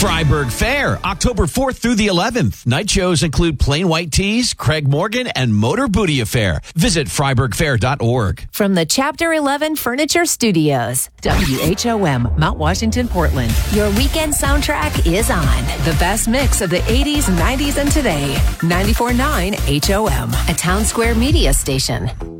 Freiburg Fair, October 4th through the 11th. Night shows include Plain White Tees, Craig Morgan, and Motor Booty Affair. Visit FreiburgFair.org. From the Chapter 11 Furniture Studios, WHOM, Mount Washington, Portland. Your weekend soundtrack is on. The best mix of the 80s, 90s, and today. 94.9 HOM, a Town Square media station.